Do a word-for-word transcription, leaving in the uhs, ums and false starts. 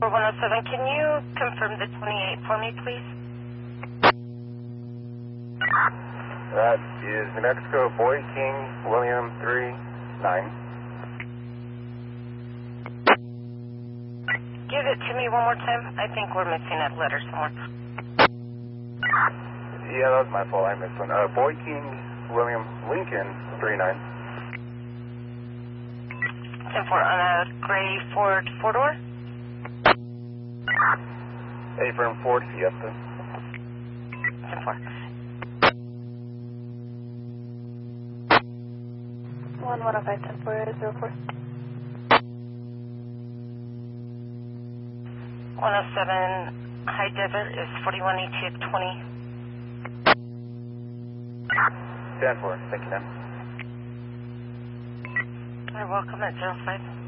one oh seven, can you confirm the twenty-eight for me, please? That is New Mexico, Boy King, William three nine. Give it to me one more time. I think we're missing a letter somewhere. Yeah, that was my fault. I missed one. Uh, Boy King, William Lincoln, three nine. ten four on a gray Ford four-door? Abram Ford Fiesta. ten four. one one oh five, ten four zero four. one oh seven, High Desert is forty-one E T twenty. ten four, thank you, ma'am. You're welcome at zero five.